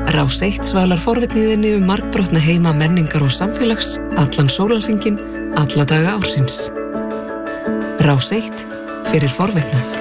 Rás 1 svalar forvitniðinni margbrotna heima menningar og samfélags, allan sólarhringinn, alla daga ársins. Rás 1 fyrir forvitna.